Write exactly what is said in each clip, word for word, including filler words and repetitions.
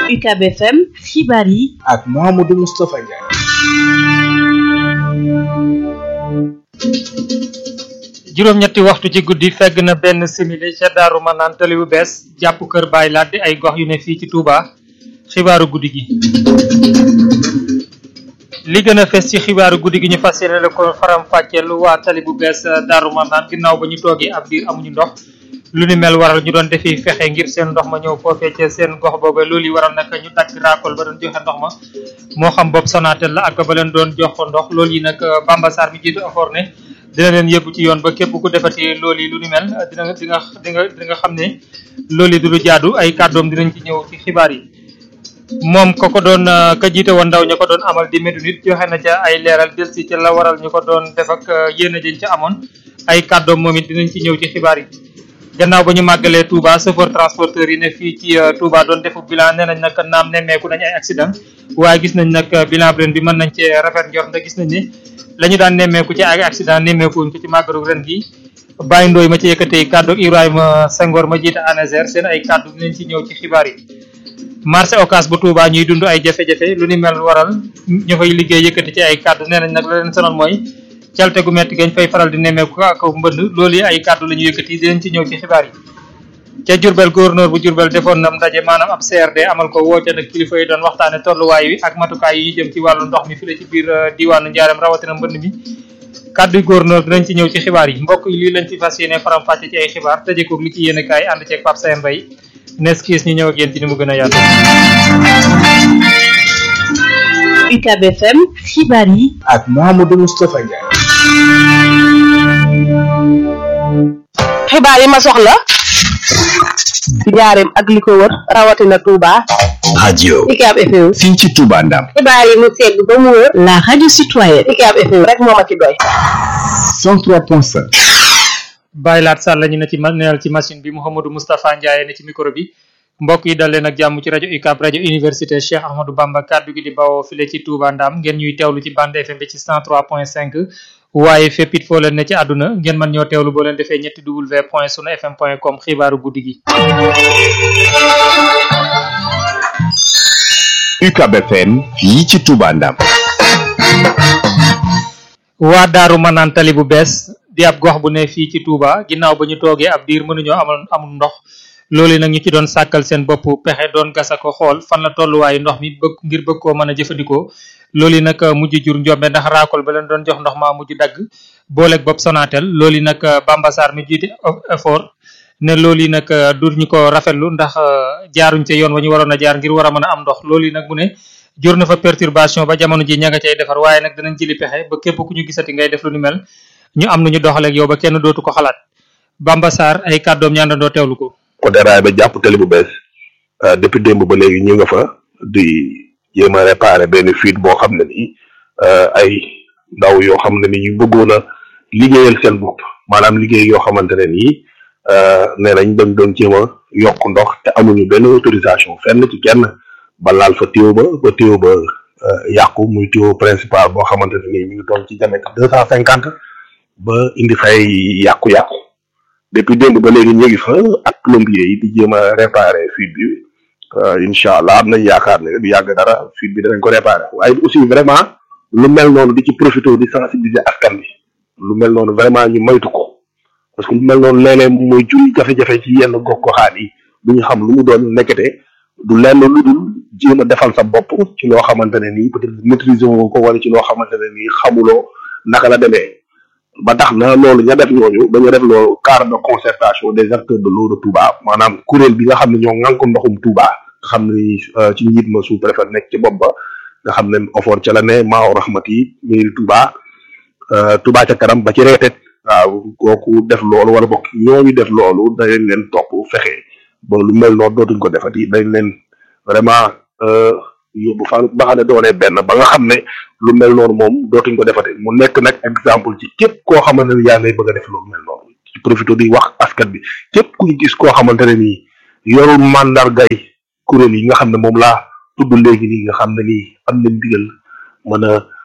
U C A B F M xibaar yi ak Mouhamadou Moustapha Ndiaye. juróom-ñetti waxtu ci guddi fegg na benn simili ca Daaru Manaan tali bu bees jàpp kër Baay Laat di ay gox yu ne fii ci Touba xibaaru guddi gi. li gën a fes ci xibaaru guddi gi ñu fas yéene la ko faram fàcceel waa tali bu bees Daaru Manaan ginnaaw ba ñu toogee ab diir amuñu ndox lu ni mel waral ñu doon defi fexe ngir seen ndox ma ñëw foofee ca seen gox booba loolu yi waral nag ñu takk raakol ba doon joxe ndox ma moo xam bopp Sonatel la ak ba leen doon jox ko ndox loolu yi nag Bamba Sarr mi jiitu afor ne dina leen yëpp ci yoon ba képp ku defati loolu yi lu ni mel dina di nga di nga di nga xam ne loolu yi du lu jaadu ay kàddoom dinañ ci ñëw ci xibaar yi. moom ko ko doon ka jiite woon ndaw ña ko doon amal di médu nit joxe na ca ay leeral del si ca la waral ñu ko doon def ak yéen a jën ca amoon ay kàddoom moom it dinañ ci ñëw ci xibaar yi. gannaaw ba ñu màggalee Touba chauffeur transporteur yi ne fii ci Touba doon defu bilan nee nañ nag naam nemmeeku nañ ay accident waaye gis nañ nag bilan ren bi mën nañ cee rafet njort ndax gis nañ ne la ñu daan nemmeeku ci ay accident nemmeekuñ ko ci màggalu ren gi Baye Ndoye ma ci yëkkatee kàddu ak Ibrahima Senghor ma jiite ANASER seen ay kàddu dinañ ci ñëw ci xibaar yi. marché Ocass bu Touba ñuy dund ay jafe-jafe lu ni mel waral ñu fay liggéey yëkkati ci ay kàddu nee nañ nag la leen sonal mooy calte gu metti gañ fay faral di nemmeeku ak mbënd loolu yi ay kàddu la ñu yëkkati dinañ ci ñëw ci xibaar yi. ca Diourbel gouverneur bu Diourbel defoon nam ndaje maanaam ab C R D amal ko woote nag kilifa yi doon waxtaane tolluwaay wi ak matukaay yi jëm ci wàllu ndox mi fi la ci biir diwaanu Njaareem rawatina mbënd mi kàddu gouverneur dinañ ci ñëw ci xibaar yi mbokk yi lii lañ ci fas yéene faram fàcce ci ay xibaar tëjee ko li ci yéene kaay ànd ceeg Pape Sayen Mbaye nes kiis ñu ñëw ak yéen ci ni mu gën a yaatu. U C A B F M xibaar yi ak Mouhamadou Moustapha Ndiaye. xibaar yi ma soxla ci Njaareem ak li ko wër rawatina Touba. radio U C A B F M fii ci Touba Ndam. xibaar yi mu segg ba mu wër. la radio citoyenne U C A B F M rek moo ma ci doy. cent trois point cinq. Baye Laat Sall ñu ne ci neel ci machine bi Mouhamadou Moustapha Ndiaye ne ci micro bi mbokk yi dal leen ak jàmm ci rajo U C A B rajo université Cheikh Ahmadou Bamba kaddu gi di bawoo file ci Touba Ndam ngeen ñuy teewlu ci bande F M bi ci cent trois point cinq waaye fépp it foo leen ne ci àdduna ngeen mën ñoo teewlu boo leen defee ñetti w point sunu fm point com xibaaru guddi gi. U C A B F M fii ci Touba Ndam. waa Daaru Manaan tali bu bees di ab gox bu ne fii ci Touba ginnaaw ba ñu toogee ab diir mënuñoo amal amul ndox loolu nag ñu ci doon sàkkal seen bopp pexe doon gasa ko xool fan la tolluwaayu ndox mi bëgg ngir bëgg koo mën a jëfandikoo loolu nag mujj jur njombe ndax raakol ba leen doon jox ndox maa mujj dagg booleeg bopp Sonatel loolu nag Bamba Sarr mi jiite effort ne loolu nag dur ñu ko rafetlu ndax jaaruñ ca yoon wa ñu waroon a jaar ngir war a mën a am ndox loolu nag mu ne jur na fa perturbation ba jamono ji ña nga cay defar waaye nag dinañ jëli pexe ba képp ku ñu gisati ngay def lu ni mel ñu am nañu doxaleeg yow ba kenn dootu ko xalaat Bamba Sarr ay kàddoom ñaandandoo teewlu ko. ko deraay ba jàpp tali bu bees depuis démb ba léegi ñu nga fa di jéem a réparer benn fuite boo xam ne nii ay ndaw yoo xam ne ni ñu bëggoon a liggéeyal seen bopp maanaam liggéey yoo xamante ne nii nee nañ dañ doon jéem a yokk ndox te amuñu benn autorisation fenn ci kenn ba laal fa tuyau ba ba tuyau ba yàqu muy tuyau principal boo xamante ne nii mi ngi toll ci diamètre deux cent cinquante ba indi fay yàqu-yàqu depuis démb ba léegi ñu ngi fa ak plombier yi di jéem a réparer fuite bi incha allah am nañ yaakaar ne du yàgg dara fuite bi danañ ko réparer waaye aussi vraiment lu mel noonu di ci profiter di sensibiliser askan bi lu mel noonu vraiment ñu moytu ko parce que lu mel noonu léeg-léeg mooy jur jafe-jafe ci yenn gox goxaan yi du ñu xam lu mu doon nekkete du lenn lu dul jéem a defal sa bopp ci loo xamante ne nii peut-être maîtriser woo ko wala ci loo xamante ne nii xamuloo naka la demee. ba tax na loolu ña def ñooñu dañu def loolu cadre de concertation des acteurs de l'eau de Touba maanaam kuréel bi nga xam ne ñoo ŋànk ndoxum Touba nga xam ne ci njiit ma sous préfet nekk ci bopp ba nga xam ne ofoor ca la ne Maaw Rahmati mairie Touba Touba ca kanam ba ci reetet waaw kooku def loolu wala bokk ñooñu def loolu dañ leen topp fexe ba lu mel noonu dootuñ ko defati dañ leen vraiment yóbbu fa ba xam ne doonee benn ba nga xam ne lu mel noonu moom dootuñ ko defate mu nekk nag exemple ci képp koo xamante ne yaa ngay bëgg a def lu mel noonu ci profité di wax askan bi képp ku ñu gis koo xamante ne nii yorul mandargay kuréel yi nga xam ne moom laa tudd léegi nii nga xam ne nii am nañ digal mën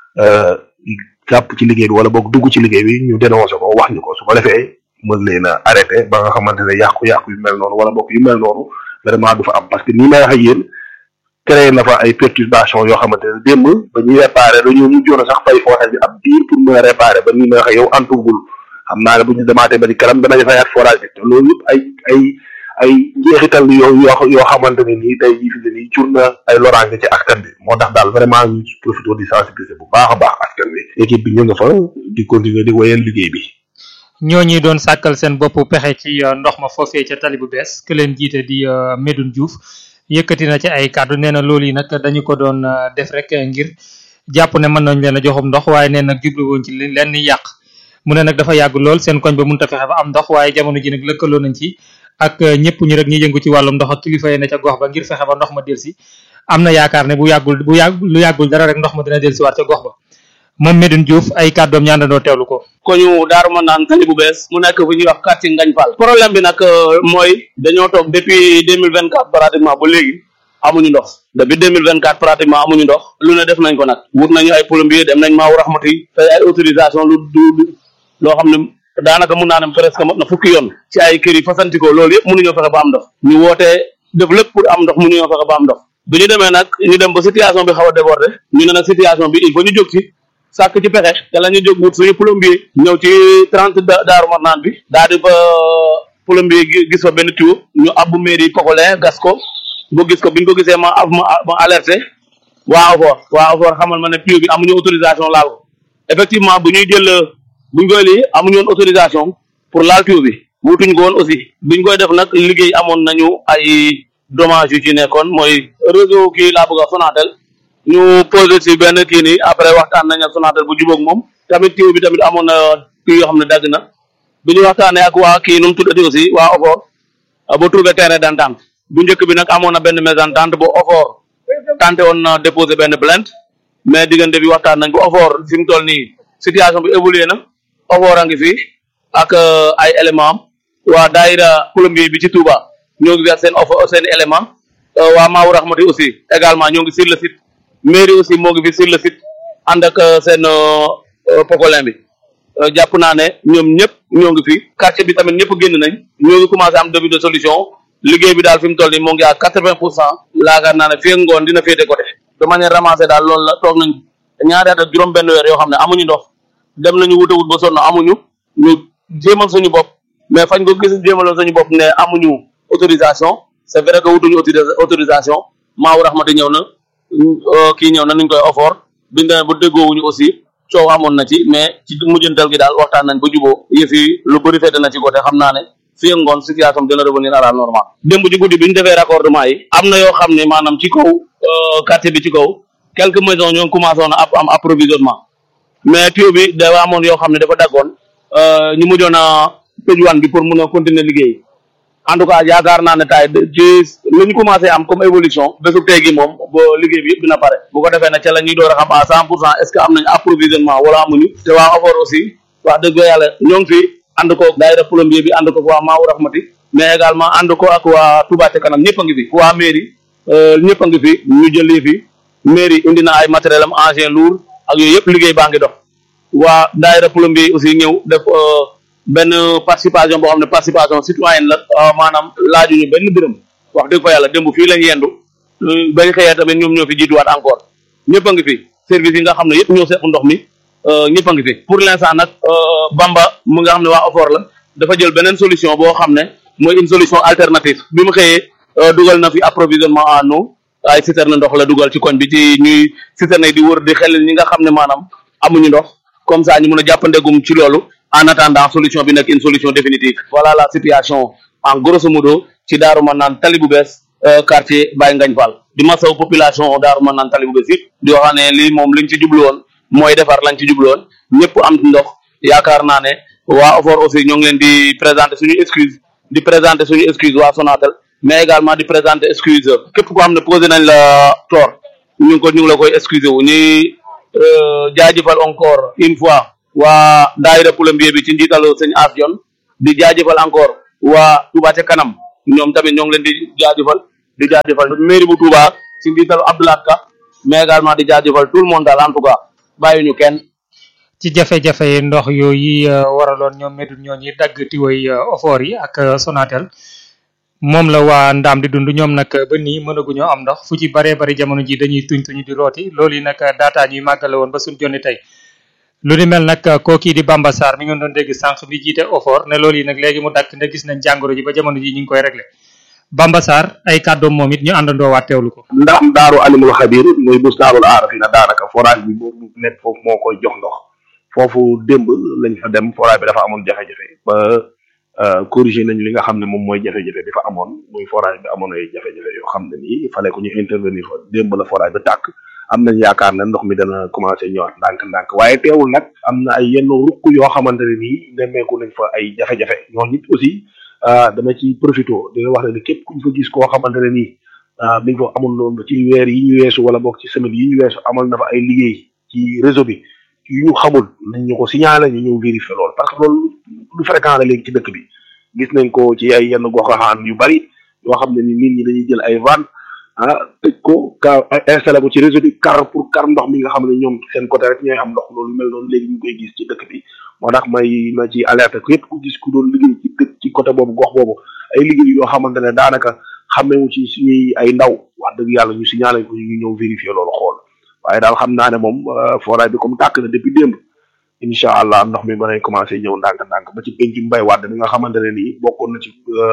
a jàpp ci liggéey bi wala boog dugg ci liggéey bi ñu dénoncé ko wax ñu ko su ko defee mën leen a arrêté ba nga xamante ne yàqu-yàqu yu mel noonu wala boog yu mel noonu vraiment du fa am parce que nii may wax ak yéen créé na fa ay perturbation yoo xamante ne démb ba ñuy réparé dañoo mujjoon a sax fay forage bi ab diir pour mën a réparé ba ni ma waxee yow antugul xam naa ne bu ñu demaatee ba di kanam danañ fayaat forage bi te loolu yëpp ay ay ay njeexital yoo yoo yoo xamante ne nii tey jii fi ne nii jur na ay loraange ci askan bi moo tax daal vraiment ñu profité di sensibiliser bu baax a baax askan bi équipe bi ñu nga fa di continuer di wéyal liggéey bi. ñooñi doon sàkkal seen bopp pexe ci ndox ma foofee ca tali bu bees ke leen jiite di Medoune Diouf yëkkati na ci ay kàddu nee na loolu yi nag dañu ko doon def rek ngir jàpp ne mën nañ leen a joxum ndox waaye nee nag jublu woon ci leen yàq mu ne nag dafa yàgg lool seen koñ ba mënut a fexe ba am ndox waaye jamono ji nag lëkkaloo nañ ci ak ñëpp ñi rek ñi yëngu ci wàllum ndox ak kilifa yi ne ca gox ba ngir fexe ba ndox ma delsi am na yaakaar ne bu yàggul bu yàgg lu yàggul dara rek ndox ma dina delsi waat ca gox ba moom Medoune Diouf ay kàddoom ñaandandoo teewlu ko. ko ñu daaru ma naan tali bu bees mu nekk fu ñuy wax quartier Ngagne Fall problème bi nag mooy dañoo toog depuis deux mille vingt quatre pratiquement ba léegi amuñu ndox depuis deux mille vingt quatre pratiquement amuñu ndox lu ne def nañ ko nag wut nañu ay plombier dem nañ maawu raxmati fay ay autorisation lu du loo xam ne daanaka mun naa ne presque mot na fukki yoon ci ay kër yi fasantikoo loolu yëpp mënuñoo fexe ba am ndox ñu wootee def lépp pour am ndox mënuñoo fexe ba am ndox bi ñu demee nag ñu dem ba situation bi xaw a déborder ñu ne nag situation bi il faut ñu jóg ci sàkk ci pexe te la ñu jóg wut suñu plombier ñëw ci trente daaru marnaan bi daal di ba plombier gis fa benn tuyau ñu abbu mairie Pocolin gas ko boo gis ko bi ñu ko gisee ma ma ma alerté waa Ofor waa Ofor xamal ma ne tuyau bi amuñu autorisation laal ko effectivement bu ñuy jël buñ koy lii amuñu woon autorisation pour laal tuyau bi wutuñ ko woon aussi biñ koy def nag liggéey amoon nañu ay dommages yu ci nekkoon mooy réseau kii laa bëgg a Sonatel ñu posé ci benn kii nii après waxtaan nañ ak Sonatel bu jubóog moom tamit tuyau bi tamit amoon na tuyau yoo xam ne dagg na bi ñu waxtaanee ak waa kii nu mu tuddati aussi waa Ofor ba trouvé terrain d'entente bu njëkk bi nag amoon na benn mésentente bu Ofor tenté woon na déposé benn plainte mais diggante bi waxtaan nañ ko Ofor fi mu toll nii situation bi évolué na Ofor a ngi fi ak ay éléments am waa daayira plombier bi ci Touba ñoo ngi seen offre seen élément waa Maawu Rahmati aussi également ñoo ngi sur le site mairie aussi moo ngi fi sur le site ànd ak seen Pocolin bi jàpp naa ne ñoom ñëpp ñoo ngi fi quartier bi tamit ñëpp génn nañ ñoo ngi commencé am début de solution liggéey bi daal fi mu toll nii moo ngi à quatre-vingts pour cent laakaar naa ne fii ngoon dina féete côté de manière ramassée daal loolu la toog nañ ñaari at ak juróom benn weer yoo xam ne amuñu ndox dem nañu wut a wut ba sonn amuñu ñu jéemal suñu bopp mais fañ ko gis jéemaloon suñu bopp ne amuñu autorisation c'est vrai que wutuñu autorisation Maawu Rahmati ñëw na kii ñëw na nuñ koy Ofor biñ demee ba déggoowuñu aussi coow amoon na ci mais ci mujjantal gi daal waxtaan nañ ba juboo yëf yi lu bëri fete na ci côté xam naa ne fii ak ngoon situation dina revenir à la normale démb ci guddi bi ñu defee raccordement yi am na yoo xam ne maanaam ci kaw quartier bi ci kaw quelques maisons ñoo commencé woon a am approvisionnement mais tuyau bi dafa amoon yoo xam ne dafa daggoon ñu mujjoon a tëj wan bi pour mun a continuer liggéey en tout cas yaakaar naa ne tay ci lu ñu commencé am comme évolution bésu tey gi moom ba liggéey bi yëpp dina pare bu ko defee nag ca la ñuy door a xam à cent pour cent est ce que am nañ approvisionnement wala amuñu te waa Ofor aussi wax dëgg yàlla ñoo ngi fi ànd ko daayira plombier bi ànd ko waa Maawu Rahmati mais également ànd ko ak waa Touba ca kanam ñëpp a ngi fi waa mairie ñëpp a ngi fi ñu jëlee fi mairie indi na ay matériel am engin lourd ak yooyu yëpp liggéey baa ngi dox waa daayira plombier aussi ñëw def benn participation boo xam ne participation citoyenne la maanaam laajuñu benn dërëm wax dëgg fa yàlla démb fii lañ yendu bañ xëyee tamit ñoom ñoo fi jiituwaat encore ñëpp a ngi fi service yi nga xam ne yëpp ñoo seq ndox mi ñëpp a ngi fi pour l'instant nag Bamba mu nga xam ne waa Ofor la dafa jël beneen solution boo xam ne mooy une solution alternative bi mu xëyee dugal na fi approvisionnement en eau ay citerne ndox la dugal ci koñ bi ci ñuy citerne di wër di xelal ñi nga xam ne maanaam amuñu ndox comme ça ñu mën a jàppandegum ci loolu en attendant solution bi nekk une solution définitive voilà la situation en grosso modo ci Daaru Manaan tali bu bees quartier Baye Ngagne Fall di masaw population Daaru Manaan tali bu bees yëpp di wax ne lii moom liñ ci jublu woon mooy defar lañ ci jublu woon ñëpp am ndox yaakaar naa ne waa Ofor aussi ñoo ngi leen di présenter suñu excuse di présenter suñu excuse waa Sonatel mais également di présenter excuse képp koo xam ne posé nañ la tort ñu ngi ko ñu ngi la koy excuse wu ñuy jaajëfal encore une fois waa daayira plombier bi ci njiitalu sëñ As Dione di jaajëfal encore waa Touba ca kanam ñoom tamit ñoo ngi leen di jaajëfal di jaajëfal mairie bu Touba ci njiitalu Abdoulaye Ka mais également di jaajëfal tout le monde daal en tout cas bàyyiñu kenn. ci jafe-jafe ndox yooyu waraloon ñoom Medoune ñoo ñi dagg tiwoy Ofor yi ak Sonatel moom la waa Ndaam di dund ñoom nag ba nii mënaguñoo am ndox fu ci baree bari jamono ji dañuy tuñ tuñu di rooti loolu yi nag daataa ñuy màggale woon ba suñ jonni tey lu ni mel nag kookii di Bamba Sarr mi ngi doon dégg sànq mi jiite Ofor ne loolu yi nag léegi mu dakk ne gis nañ jàngoro ji ba jamono ji ñu ngi koy réglé Bamba Sarr ay kàddoom moom it ñu àndandoo waat teewlu ko. ndax daaru alimul xabir muy bustaanul aarafina daanaka forage bi boobu nekk foofu moo koy jox ndox foofu démb lañ fa dem forage bi dafa amoon jafe-jafe ba corrigé nañ li nga xam ne moom mooy jafe-jafe bi fa amoon muy forage bi amoon ay jafe-jafe yoo xam ne nii il fallait que ñu intervenir fa démb la forage bi tàkk am nañ yaakaar ne ndox mi dana commencé ñëwaat ndànk-ndànk waaye teewul nag am na ay yenn rukk yoo xamante ne nii nemmeeku nañ fa ay jafe-jafe ñoo nit aussi dama ci profité dina wax ne képp kuñ fa gis koo xamante ne nii mi ngi fa amul noonu ci weer yi ñu weesu wala boog ci semaine yi ñu weesu amal na fa ay liggéey ci réseau bi yu ñu xamul nañ ñu ko signalé ñu ñëw vérifier loolu parce que loolu lu fréquent la léegi ci dëkk bi gis nañ ko ci ay yenn goxaxaan yu bari yoo xam ne ni nit ñi dañuy jël ay van ah tëj ko ka installé ko ci réseau bi kar pour kar ndox mi nga xam ne ñoom seen côté rek ñooy am ndox loolu mel noonu léegi ñu koy gis ci dëkk bi moo tax may ma ci alerte képp ku gis ku doon liggéey ci dëkk ci côté boobu gox boobu ay liggéey yoo xamante ne daanaka xamewu ci suñuy ay ndaw wax dëgg yàlla ñu signalé ko ñu ñëw vérifier loolu xool waaye daal xam naa ne moom forage bi comme tàkk na depuis démb incha allah ndox mi mën a commencé ñëw ndànk-ndànk ba ci penc mbay wàdd bi nga xamante ne nii bokkoon na ci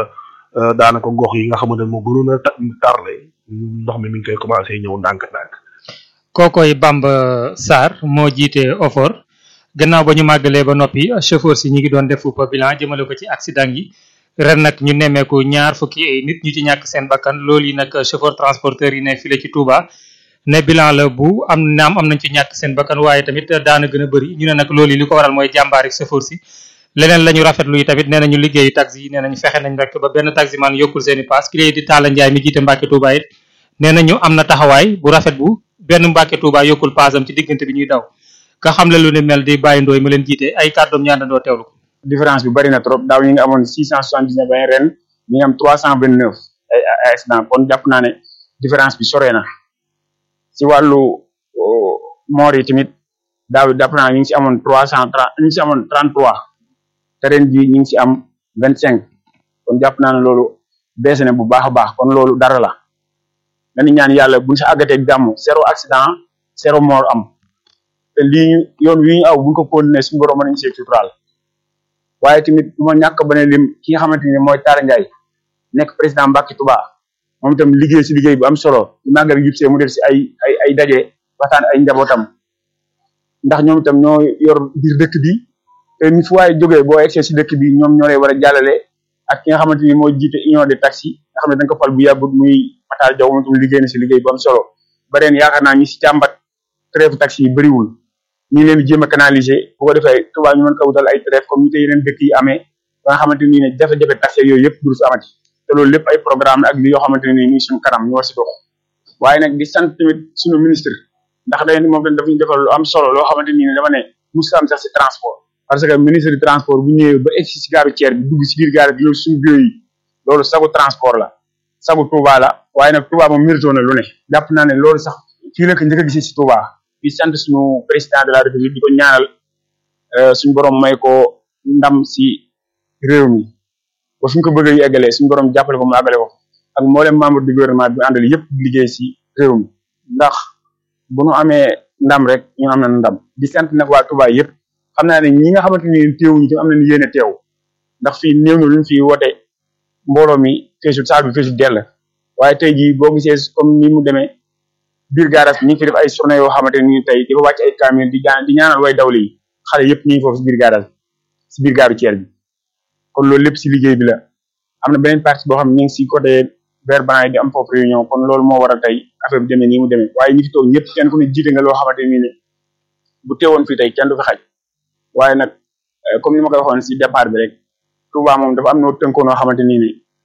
daanaka gox yi nga xamante ne moo gënoon a tarle ndox mi mi ngi koy commencé ñëw ndànk-ndànk. kookoy Bamba Sarr moo jiite Ofor gannaaw ba ñu màggalee ba noppi chauffeur si ñi ngi doon def fa bilan jëmale ko ci accident yi ren nag ñu nemmeeku ñaar fukki ay nit ñu ci ñàkk seen bakkan loolu yi nag chauffeur transporteur yi ne file ci Touba. ne bilan la bu am naam am nañ ci ñàkk seen bakkan waaye tamit daana gën a bëri ñu ne nag loolu li ko waral mooy jàmbaari chauffeur si leneen la ñu rafetlu yi tamit nee nañu liggéeyu taxi yi nee nañu fexe nañ rek ba benn taximan yokkul seen i paas ki lay di Talla Ndiaye mi jiite Mbacke Touba it nee nañu am na taxawaay bu rafet bu benn Mbacke Touba yokkul paasam ci diggante bi ñuy daw ka xam le lu ni mel di bàyyi ndooy ma leen jiite ay kàddoom ñaandandoo teewlu ko différence bi bëri na trop daaw ñi ngi amoon six cent soixante-dix-neuf ren ñi ngi am trois cent vingt-neuf ay ay accident kon jàpp naa ne différence bi sore na ci wàllu moor yi tamit daaw jàpp naa ñu ngi si amoon trois cent trente ñu ngi si amoon trente trois te ren jii ñu ngi si am vingt cinq kon jàpp naa ne loolu beese na bu baax a baax kon loolu dara la dañu ñaan yàlla buñ sa àggatee jàmm zéro accident zéro mort am te lii yoon wi ñu aw buñ ko continuer suñu borom mën nañu see suturaal waaye tamit du ma ñàkk ba ne lim ki nga xamante ni mooy Talla Ndiaye nekk président Mbacke Touba moom itam liggéey si liggéey bu am solo màggal gi jub mu def si ay ay ay daje waxtaan ay njabootam ndax ñoom itam ñoo yor biir dëkk bi te ni fu waaye jógee boo egsee si dëkk bi ñoom ñoo lay war a jàllale ak ki nga xamante ni mooy jiite union des taxis nga xam ne dañ ko fal bu yàggut muy Matar Diaw moom itam liggéey na si liggéey bu am solo ba ren yaakaar naa ñi si jàmbat trêve taxi yi bëriwul ñu leen di jéem a canaliser bu ko defee Touba ñu mën ko wutal ay trêve comme ñu te yeneen dëkk yi amee ba nga xamante ni ne jafe-jafe taxi yooyu yëpp du fi amati te loolu lépp ay programme ak li yoo xamante ne nii suñu kanam ñu war si dox waaye nag di sant tamit suñu ministre ndax day moom dañ daf ñu defal lu am solo loo xamante ni ne dama ne musul am sax si transport parce que ministre du transport bu ñëwee ba egsi si gaaru Thiès bi dugg si biir gaar bi loolu suñu bureau yi loolu sagu transport la sagu Touba la waaye nag Touba moom mérito na lu ne jàpp naa ne loolu sax fii la ko njëkk a gisee si Touba di sant suñu président de la république di ko ñaanal suñu borom may ko ndam si réew mi ba fi ñu ko bëgg a eggalee suñu borom jàppale ko mu àggale ko ak mboolem membre du gouvernement bi àndal yëpp liggéey si réew mi ndax bu nu amee ndam rek ñu am na ndam di sant nag waa Touba yëpp xam naa ne ñi nga xamante ni teewuñu tam am nañu yéene teew ndax fii néew na luñ fi woote mbooloo mi feesul saal bi feesul dell waaye tey jii boo gisee comme ni mu demee biir gaaras bi ñu ngi fi def ay journée yoo xamante ni tey di fa wàcc ay camion di ñaan di ñaanal way dawli yi xale yëpp ñu ngi foofu si biir gaaras bi si biir gaaru Thiès bi kon loolu lépp si liggéey bi la am na beneen partie boo xam ne ñu ngi si côté vers banay di am foofu réunion kon loolu moo waral tey affaire bi demee nii mu demee waaye ñi fi toog ñëpp kenn ku ne jiite nga loo xamante ni ne bu teewoon fii tey kenn du fi xaj waaye nag comme ni ma koy waxoon si départ bi rek Touba moom dafa am noo tënkoo noo xamante nii ne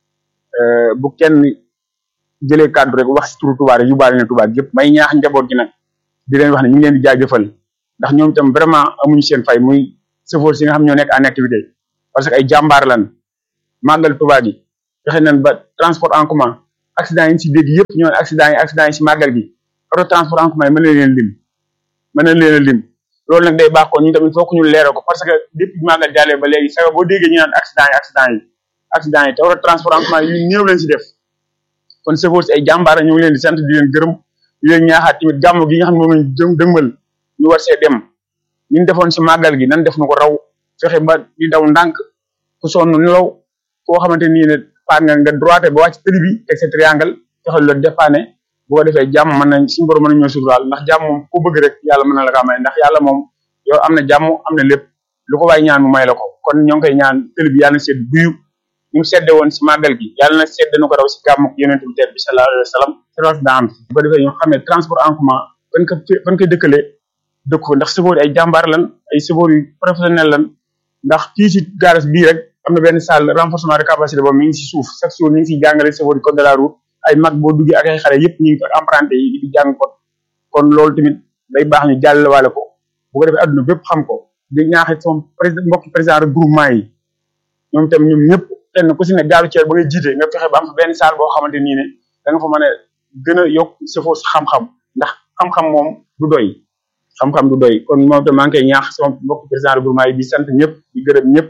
bu kenn jëlee kàddu rek wax si turu Touba rek yóbbaale na Touba yëpp may ñaax njaboot gi nag di leen wax ne ñu ngi leen di jaajëfal ndax ñoom itam vraiment amuñu seen fay muy chauffeur si nga xam ñoo nekk en activité parce que ay jàmbaar lan màggal Touba gi fexe nañ ba transport en commun accident yi si dégg yëpp ñoo accident yi accident yi si màggal gi auto transport en commun yi mën na leen lim mën na leen lim loolu nag day baax ko ñu tamit fokk ñu leeral ko parce que depuis màggal jàllee ba léegi sax boo déggee ñu naan accident yi accident yi accident yi te war a transport en commun yu néew leen si def kon chauffeur si ay jàmbaar ñu ngi leen di sant di leen gërëm di leen ñaaxaat tamit gàmm gi nga xam ne moom lañ jëm dëgmal ñu war see dem ñu defoon si màggal gi nan def na ko raw fexe ba di daw ndànk ku sonn nelaw koo xamante nii ne paan nga nga droite ba wàcc tëli bi teg sa triangle fexe la dépanne bu ko defee jàmm mën nañ suñu borom mën nañ ñoo suturaal ndax jàmm moom ku bëgg rek yàlla mën na la kaa may ndax yàlla moom yow am na jàmm am na lépp lu ko waay ñaan mu may la ko kon ñoo ngi koy ñaan tëli bi yàlla na sedd buyu ñu sedde woon si màggal gi yàlla na sedd na ko raw si gàmm yonent bi teer bi sallallahu alayhi wa sallam service da am bu ko defee ñu xam ne transport en commun fan ko fan koy dëkkalee dëkk ko ndax chauffeur ay jàmbaar lan ay chauffeur yu professionnel lan ndax fii si garage bii rek am na benn salle renforcement de capacité boobu mi ngi si suuf chaque jour ñu ngi siy jàngale chauffeur yi code de la route ay mag boo duggee ak ay xale yëpp ñu ngi ko emprunté yi di jàng ko kon loolu tamit day baax ñu jàllale ko bu ko defee adduna bépp xam ko di ñaaxee sama président mbokki président regroupement yi ñoom tam ñoom ñëpp kenn ku si ne gaalu ceer ba ngay jiite nga fexe ba am fa benn salle boo xamante nii ne da nga fa mën a gën a yokk chauffeur si xam-xam ndax xam-xam moom du doy xam-xam du doy kon moom tam maa ngi koy ñaax sama mbokki président regroupement yi di sant ñëpp di gërëm ñëpp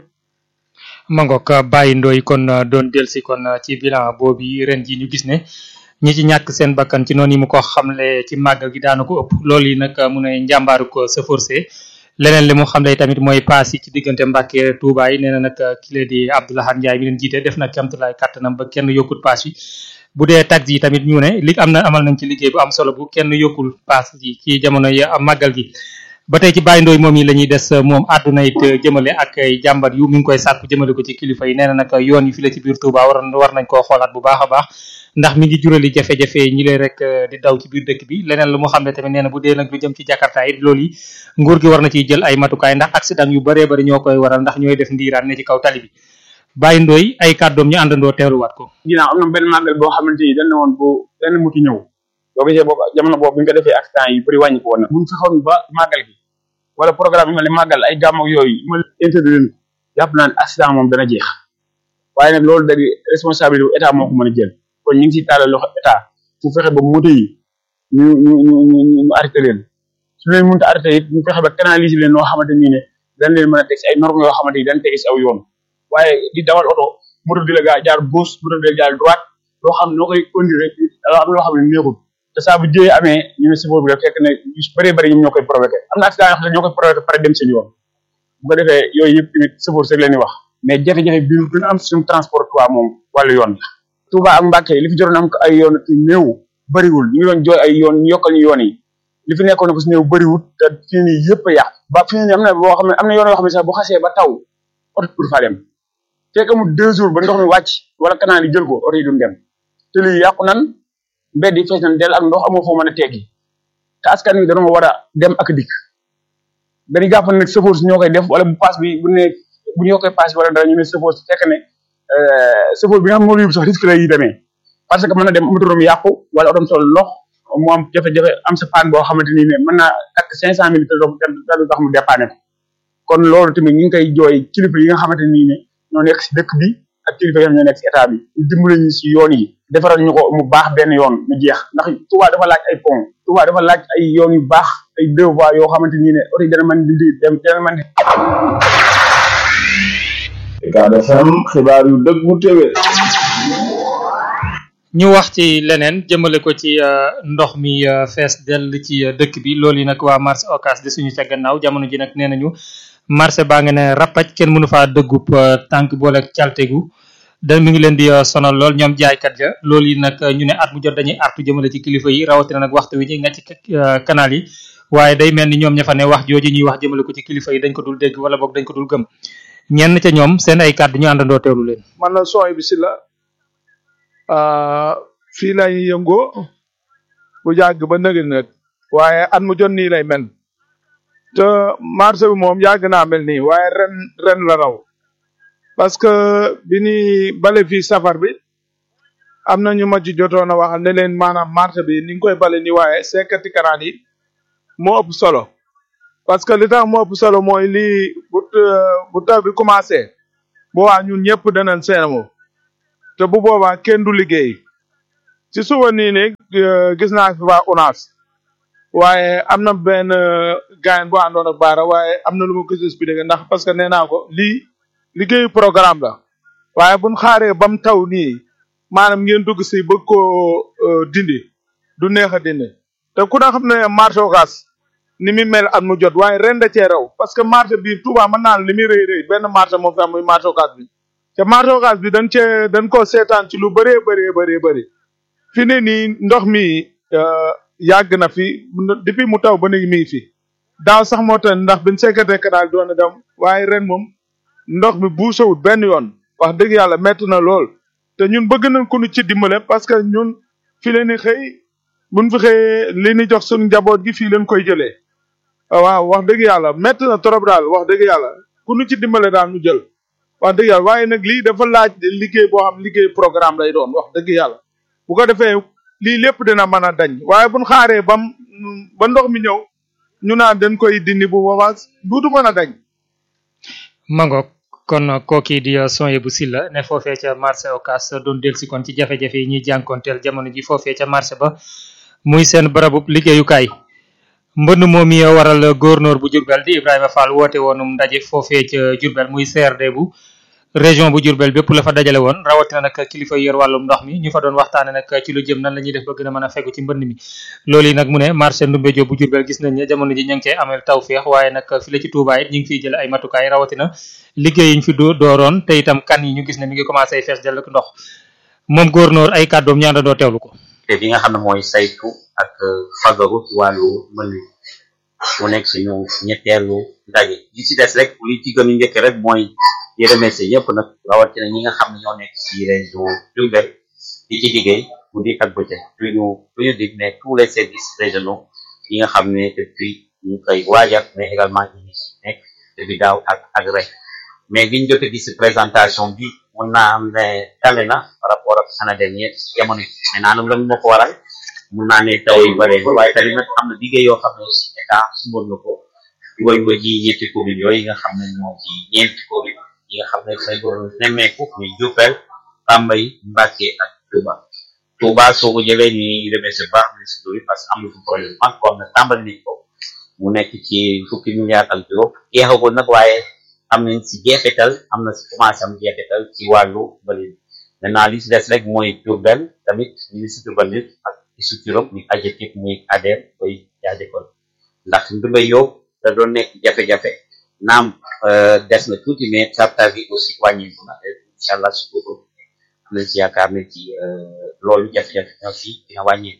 Mangok Baye Ndoye kon doon delsi kon ci bilan boobu ren ji ñu gis ne ñi ci ñàkk seen bakkan ci noonu yi mu ko xamle ci màggal gi daana ko ëpp loolu yi nag mu ne njàmbaaru ko sa forcé leneen li mu xamle tamit mooy paas yi ci diggante Mbàkke Touba yi nee na nag kile di Abdoulaye Ndiaye mi leen jiite def na kamtulaay kàttanam ba kenn yokkul paas yi bu dee taxi yi tamit ñu ne li am na amal nañ ci liggéey bu am solo bu kenn yokkul paas yi ci jamono yi am màggal gi ba tey ci Baye Ndoye moom yi la ñuy des moom àdduna it jëmale ak ay jàmbat yu mi ngi koy sàkku jëmale ko ci kilifa yi nee na nag yoon yi fi la ci biir Touba war war nañ koo xoolaat bu baax a baax ndax mi ngi jurali jafe-jafe ñi lay rek di daw ci biir dëkk bi leneen lu mu xam ne tamit nee na bu dee nag lu jëm ci Jakarta it loolu yi nguur gi war na ciy jël ay matukaay ndax accident yu bëree bëri ñoo koy waral ndax ñooy def ndiiraan ne ci kaw tali bi Baye Ndoye ay kàddoom ñu àndandoo teewluwaat ko. ginnaaw am na benn màggal boo xamante ni dañ ne woon bu benn muti ñëw boo gisee boobu jamono boobu bi ñu ko defee accident yi bëri wàññi ko woon na buñ fexoon ba màggal gi wala programme yi ma ne màggal ay gàmm ak yooyu ma interdire jàpp naa ne accident moom dana jeex waaye nag loolu da di responsabilité bu état moo ko mën a jël kon ñu ngi siy taalal loxo état fu fexe ba moto yi ñu ñu ñu ñu ñu arrêté leen su leen mënta arrêté it ñu fexe ba canaliser leen noo xamante ni ne dañ leen mën a teg si ay normes yoo xamante ni dañ teg si aw yoon waaye di dawal oto moto di la gaa jaar gauche moto di la jaar droite loo xam noo koy conduire rek am loo xam ne neexul te saa bu jëyee amee ñu ne chauffeur bi rek fekk ne yu bëree bëri ñoom ñoo koy provoqué am na accident yoo xam ne ñoo koy provoqué pare dem seen yoon bu ko defee yooyu yëpp tamit chauffeur rek leen di wax mais jafe-jafe bi ñu am suñu transport Touba moom wàllu yoon la Touba ak Mbàkke li fi jotoon am ko ay yoon ci néew bëriwul ñu ngi doon jooy ay yoon ñu yokkal ñu yoon yi li fi nekkoon ko si néew bëriwul te fii nii yëpp a yàq ba fii nii am na boo xam ne am na yoon yoo xam ne sax bu xasee ba taw oto pour fa dem fekk amul deux jours ba ndox mi wàcc wala canal yi jël ko oto yi duñ dem te lii yàqu nan mbedd yi fees nañ del ak ndox amoo foo mën a teggi te askan wi dañoo war a dem ak dikk dañuy jàpp nag chauffeur si ñoo koy def wala bu paas bi bu ne bu ñu yokkee paas bi wala dara ñu ne chauffeur si fekk ne chauffeur bi nga xam moo yóbbu sax risque la yi demee parce que mën na dem motorom yàqu wala otom sol lox mu am jafe-jafe am sa paan boo xamante ni ne mën naa takk cinq cent mille te doo tax mu dépanné ko kon loolu tamit ñu ngi koy jooy kilifa yi nga xamante ni ne ñoo nekk si dëkk bi ak kilifa yi nga xam ñoo nekk si état bi ñu dimbale ñu si yoon yi defaral ñu ko mu baax benn yoon mu jeex ndax Touba dafa laaj ay pont Touba dafa laaj ay yoon yu baax ay deux voies yoo xamante ni ne oto yi dana mën di dem dana mën di Ucab F M xibaar yu dëggu téwé ñu wax ci leneen jëmale ko ci ndox mi fees dell ci dëkk bi loolu yi nag waa marché Ocass de suñu ca gannaaw jamono ji nag nee nañu marché baa nga ne rappaj kenn mënu faa dëggub tànk boole ak caltegu da mi ngi leen di sonal lool ñoom jaaykat ja loolu yi nag ñu ne at mu jot dañuy artu jëmale ci kilifa yi rawatina nag waxtu wi ñi nga ci canal yi waaye day mel ni ñoom ña fa ne wax jooju ñuy wax jëmale ko ci kilifa yi dañ ko dul dégg wala boog dañ ko dul gëm ñenn ca ñoom seen ay kàddu ñu àndandoo teewlu leen. man la sooy bi si la fii lay yëngoo bu yàgg ba nëgë nag waaye at mu jot nii lay mel te marché bi moom yàgg naa mel nii waaye ren ren la raw parce que bi ni bale fii safar bi am na ñu ma ci jotoon a waxal ne leen maanaam marché bi ni nga koy bale nii waaye sekkati karaan yi moo ëpp solo parce que li tax moo ëpp solo mooy lii bu bu taw bi commencé bu waa ñun ñëpp danañ seenamoo te bu boobaa kenn du liggéey ci suba nii ne gis naa fi waa ONAS waaye am na benn gaayen bu àndoon ak baara waaye am na lu ma gis expliqué ndax parce que nee naa ko lii liggéeyu programme la waaye buñ xaaree ba mu taw nii maanaam ngeen dugg si bëgg koo dindi du neex a dindi te ku na xam ne marché Ocass ni muy mel at mu jot waaye ren da cee raw parce que marché bi Touba mën naa li muy rëy rëy benn marché moo fi am muy marché Ocass bi te marché Ocass bi dañ cee dañ koo seetaan ci lu bëree bëree bëree bëri fi ne nii ndox mi yàgg na fi depuis mu taw ba léegi mi ngi fi daaw sax moo tax ndax biñ secrétaire canal doon na dem waaye ren moom ndox mi buusawut benn yoon wax dëgg yàlla métti na lool te ñun bëgg nañ ku ñu ci dimbale parce que ñun fi leen di xëy buñ fi xëyee li ñu jox suñu njaboot gi fii leen koy jëlee waaw wax dëgg yàlla métti na trop daal wax dëgg yàlla ku ñu ci dimbale daal ñu jël wax dëgg yàlla waaye nag lii dafa laaj liggéey boo xam liggéey programme lay doon wax dëgg yàlla bu ko defee lii lépp dina mën a dañ waaye buñ xaaree bam ba ndox mi ñëw ñu naan dañ koy dindi bu boobaa duutu mën a dañ. Mangook kon kooki di Soye bu Silla ne foofee ca marché Ocass doon delsi kon ci jafe-jafe yi ñuy jànkoonteel jamono ji foofee ca marché ba muy seen barabu liggéeyukaay. mbënd moom mi waral gouverneur bu Diourbel di Ibrahima Fall woote woonum ndaje foofee ca Diourbel muy C R D bu région bu Diourbel bépp la fa dajale woon rawatina nag kilifa yor wàllum ndox mi ñu fa doon waxtaane nag ci lu jëm nan la ñuy def ba gën a mën a fegu ci mbënd mi loolu yi nag mu ne marché Ndoumbé Diop bu Diourbel gis nañ ne jamono ji ñu ngi cee amel tawféex waaye nag fi la ci Touba it ñu ngi fiy jël ay matukaay rawatina liggéey yi ñu fi doo dooroon te itam kan yi ñu gis ne mi ngi commencé fees dell ak ndox moom gouverneur ay kàddoom ñaanda doo teewlu ko te bi nga xam ne mooy saytu ak fagaru wàllu mën mu nekk suñu ñetteelu ndaje li ci des rek li ci gën a njëkk rek mooy di remercier ñëpp nag rawatina ñi nga xam ne ñoo nekk ci région Diourbel di ci liggéey bu di ak bëccëg duñu duñu dig ne tous les services régionaux yi nga xam ne depuis ñu koy waajal mais également ñi ngi ci nekk depuis daaw ak ak rek mais liñ jot a gis présentation bi mun naa am ne tale na par rapport ak année dernière jamono mais naanam lan moo ko waral mun naa ne taw yu bare waaye tamit nag am na liggéey yoo xam ne aussi état sumboon na ko dugal ko ci ñetti commune yooyu nga xam ne moo ci ñeenti commune yi nga xam ne say doon nemmeeku muy Diourbel Bambey Mbacké ak Touba Touba soo ko jëlee ñuy remercier baax ministre bi parce que am na fu problème mag comme ne tàmbali nañ ko mu nekk ci fukki milliards ak juróom jeexagul nag waaye am nañ si jeexital am na si commencé am jeexital ci wàllu bële maintenant li si des rek mooy Diourbel tamit ministre urbanisme ak structure muy adjectif muy A D M koy jaajëfal ndax Ndoumbé Diop da doon nekk jafe-jafe naam des na tuuti mais sarta bi aussi wàññeeku na incha allah surtout am nañ si yaakaar ne ci loolu jafe-jafe ñoo fi dina wàññeeku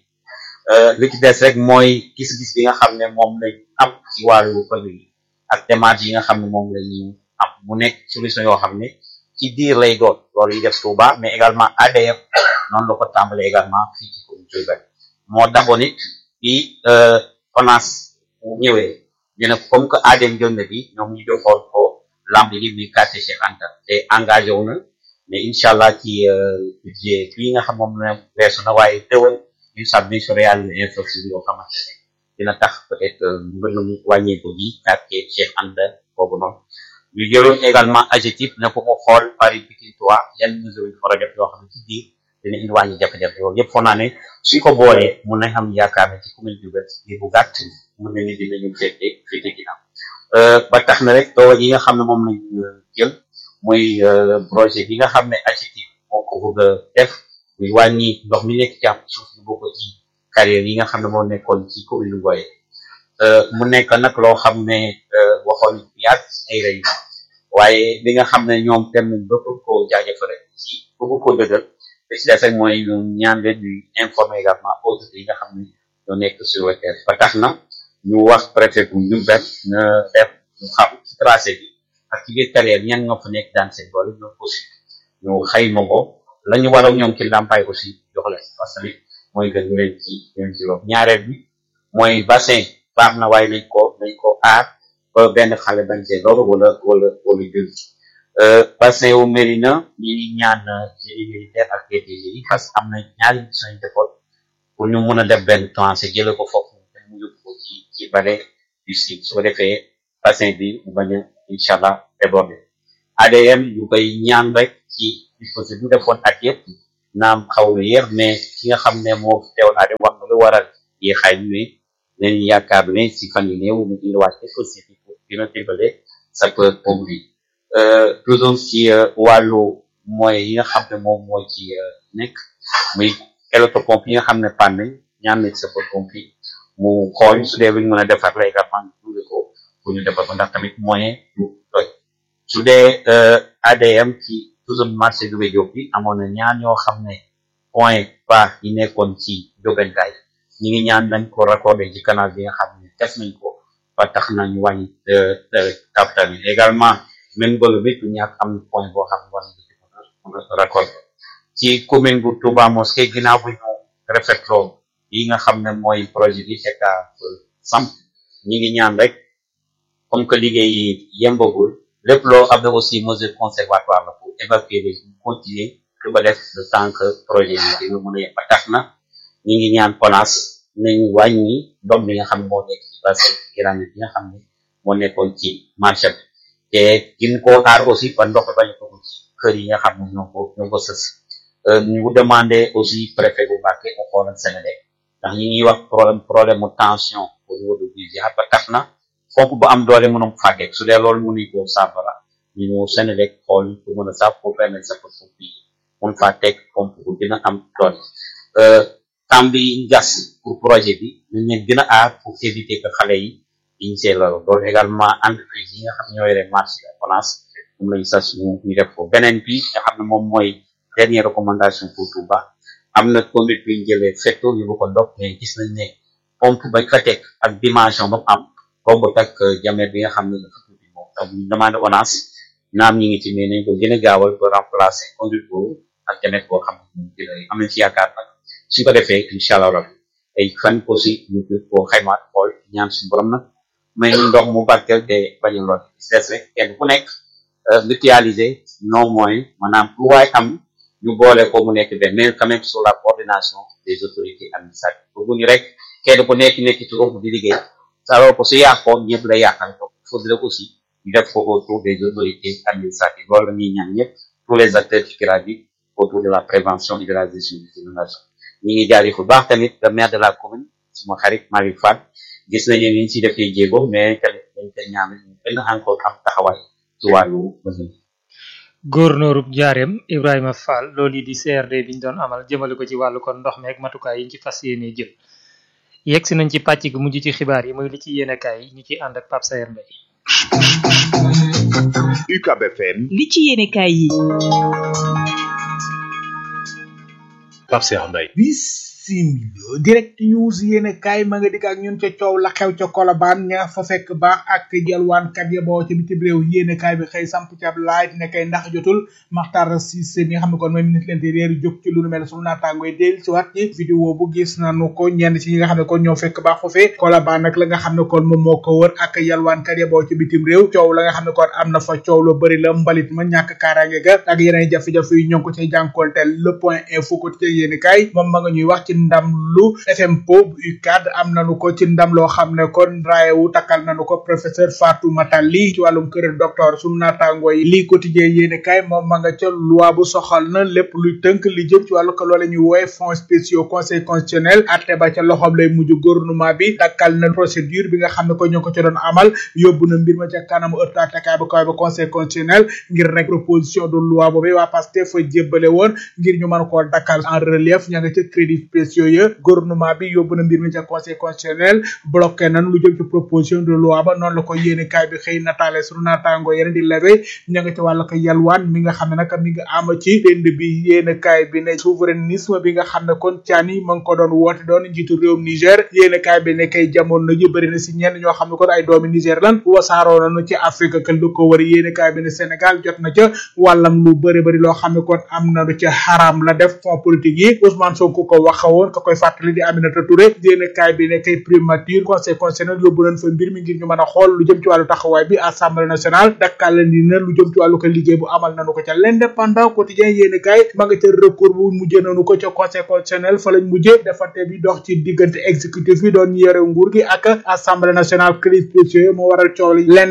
li ci des rek mooy gis-gis bi nga xam ne moom lañ am ci wàllu pël yi ak démarche yi nga xam ne moom la ñu am mu nekk solution yoo xam ne ci biir lay doon loolu yi def Touba mais également A D M noonu la ko tàmbale également fii ci commune Diourbel moo taxoon it bi ONAS ñëwee ñu ne comme que A D M jël na bi ñoom ñu joxoon ko lamb yi muy quartier Cheikh Anta te engagé wu na mais incha allah ci budget bii nga xam moom ne weesu na waaye teewal ñu sàbbi su réaliser infrastructure yoo xamante ne dina tax peut-être mbënn wàññeeku ji quartier Cheikh Anta boobu noonu ñu jëloon également adjectif ne ko mu xool Paris Pikine trois yan mesures yu war a def yoo xam ne ci biir dina indi wàññi jafe-jafe yooyu yëpp foog naa ne suñ ko boolee mun nañ xam yaakaar ne ci commune Diourbel ci bu gàtt mën nañu dinañu fekkee féete ginnaaw ba tax na rek doo yi nga xam ne moom lañ jël muy projet bi nga xam ne adjectif moo ko bëgg a def muy wàññi ndox mi nekk ci am suuf ñu bokk ci carrière yi nga xam ne moo nekkoon ci commune Ngoye mu nekk nag loo xam ne waxoon yaat ay réunion waaye bi nga xam ne ñoom tem nañ bëgg ko jaajëfal rek ci bëgg ko dëggal te ci des rek mooy ñaan leen ñu informer également autorités yi nga xam ne ñoo nekk sur le terrain ba tax na ñu wax préfet bu Diourbel na def ñu xam ci tracé bi ak ci biir carrière ñan nga fa nekk daan seen doole ñoom aussi ñu xayma ko la ñu war a ñoom ci ndàmpaay aussi jox leen parce que mooy gën leen ci leen ci loolu ñaareel bi mooy bassin baax na waaye nañ ko nañ ko aar ba benn xale bañ see loolu wala wala wala jël bassin wu Mérina ñi ñaan génie militaire ak D T G yi parce que am na ñaari mission yu defoon pour ñu mën a def benn tranché jële ko foofu mu yóbbu ko ci ci vallée du Sine su ko defee bassin bi mu bañ a incha allah débordé A D M yu koy ñaan rek ci dispositif bu defoon at yëpp naam xaw na yéex mais ki nga xam ne moo teewoon A D M wax na lu waral yéexaay bi mais nañu yaakaar ne si fan yu néew ñu indiwaat dispositif pour dina dimbale sapeur pompier toujours ci wàllu moyens yi nga xam ne moom moo ci nekk muy électropompe yi nga xam ne panne ñaan nañ sapeur pompier mu xool su dee luñ mën a defar la également ñu ko pour ñu defar ko ndax tamit moyen du doy su dee A D M ci toujours marché Louga Diop bi amoon na ñaan ñoo xam ne point bas yi nekkoon ci jógantaay ñi ngi ñaan nañ ko raccordé ci canal bi nga xam ne def nañ ko ba tax nañu wàññi capital yi également même bëgg bi du ñàkk am point boo xam ne war nañ ko raccordé ci commune bu Touba Mosquée ginnaaw bu ñu rafetloo yi nga xam ne mooy projet bi fekk samp ñi ngi ñaan rek comme que liggéey yi yembagul lépp loo xam ne aussi mesure conservatoire la pour évacuer les continuer que ba def le temps que projet bi dina mën a yem ba tax na ñi ngi ñaan PONAS nañu wàññi ndox mi nga xam ne moo nekk ci bassin granit bi nga xam ne moo nekkoon ci marché bi te gin koo aar aussi ba ndox bañ ko ci kër yi nga xam ne ñoo ko ñoo ko sës ñu demandé aussi préfet bu Mbacké mu xoolal Sénégal ndax ñi ngi wax problème problème mu tension au niveau de Guidiakhar ba tax na pompe bu am doole mënum fàggeek su dee loolu mënuñ ko saafara ñu ñëw Sénégal xool pour mën a saaf pour permettre sa pompe yi mun faa teg pompe bu dina am doole tam bi gas pour projet bi ñu leen gën a aar pour éviter que xale yi yiñ see loolu loolu également entreprise yi nga xam ñoo yore marché de France moom lañu sas ñu ñu def ko beneen bi nga xam ne moom mooy dernière recommandation pour Touba am na conduite bi ñu jëlee fetto yu ko ndox mais gis nañ ne pompe bañ fa teg ak dimension ba mu am boobu tak jamet bi nga xam ne dafa tuuti moom donc ñu demandé ONAS naam ñi ngi ci mais nañ ko gën a gaawal ba remplacer conduite boobu ak jamet boo xam ne am nañ ci yaakaar nag suñ ko defee incha allah rabbi ay fan aussi ñu ko xaymaat xool ñaan suñu borom nag mais ñu ndox mu barkeel te bañu lool des rek kenn ku nekk mutualiser non moyen maanaam lu waay am ñu boole ko mu nekk benn mais quand même sur la coordination des autorités administratives pour ñu rek kenn ku nekk nekk ci ëpp di liggéey alors que su yàqoon ñëpp lay yàqal donc il faudrait aussi ñu def ko autour des autorités administratives loolu la ñuy ñaan ñëpp tous les acteurs ci kira bi autour de la prévention et de la gestion des inondations ñi ngi jaari fu baax tamit le maire de la commune suma xarit Malick Fall gis nañu ni ñu ci defee jéego mais tamit dañ koy ñaan ñu gën a encore am taxawaay ci wàllu mesure gouverneur Njaareem Ibrahima Fall loolu di C R D bi ñu doon amal jëmale ko ci wàllu kon ndox meeg matukaay yi ñu ci fas yéenee jël yegg si nañ ci pàcc gu mujj ci xibaar yi mooy li ci yéenekaay yi ñu ci ànd ak Pape Sayer Mbaye U C A B F M li ci yéenekaay yi Pape Sayer Mbaye similo direct news yéene kaay ma nga dikk ak ñun ca coow la xew ca Colobane ña fa fekk baax ak yalwaankat ya boo ca bitim réew yéene kaay bi xëy samp ci ab laaj ne kay ndax jotul Makhtar Cissé mi nga xam ne kon mooy ministre l'intérieur jóg ci lu nu mel sunu naataangoy del ci waat ci vidéo bu gis nañu ko ñenn ci ñi nga xam ne kon ñoo fekk baax foofee Colobane nag la nga xam ne kon moom moo ko wër ak yalwaankat ya boo ca bitim réew coow la nga xam ne kon am na fa coow lu bëri la mbalit ma ñàkk kaaraange ga ak yeneen jafe-jafe yu ñoo ngi ko cay jànkonteel le point info ko ci yéene kaay moom ma nga ñuy wax ci ndam lu F M P O bu U C A D am nañu ko ci ndam loo xam ne kon raayewu takkal nañu ko professeur Fatoumata Ly ci wàllum kër docteur sunu naataango yi lii quotidien yéene kaay moom ma nga ca loi bu soxal na lépp luy tënk li jëm ci wàllu ko loola ñuy woowe fonds spéciaux conseil constitutionnel atte ba ca loxoom lay mujj gouvernement bi takkal na procédure bi nga xam ne ko ñoo ko ca doon amal yóbbu na mbir ma ca kanamu ëttu attekaay ba kaw ba conseil constitutionnel ngir rek proposition de loi boobu waa Pastef fa jébbale woon ngir ñu mën koo dakkal en relief ña nga ca crédit spéciaux ya gouvernement bi yóbbu na mbir mi ca conseil constitutionnel bloqué nañ lu jëm ci proposition de loi ba noonu la ko yéene kaay bi xëy nataale sunu naataango yeneen di lebe ña nga ca wàll ko yalwaan mi nga xam ne nag mi nga am ci dend bi yéene kaay bi ne souverainisme bi nga xam ne kon Tiani ma ngi ko doon woote doon njiitu réewum Niger yéene kaay bi ne kay jamono ji bëri na si ñenn ñoo xam ne kon ay doomi Niger lan wasaaroo nañu ci Afrique ka lu ko wër yéene kaay bi ne Sénégal jot na ca wàllam lu bëri bëri loo xam ne kon am na lu ca xaram la def fond politique yi Ousmane Sonko ko waxawoon ka koy fàttali di Aminata Touré yéene kaay bi ne kay primature conseil constitutionnel yóbbu nañ fa mbir mi ngir ñu mën a xool lu jëm ci wàllu taxawaay bi assemblée nationale dakkal ni na lu jëm ci wàllu ko liggéey bu amal nañu ko ca l'indépendant quotidien yéene kaay ma nga ca recours bu mujjee nañu ko ca conseil constitutionnel fa lañ mujjee defante bi dox ci diggante exécutif bi doon yore nguur gi ak assemblée nationale crédits spéciaux moo waral coow li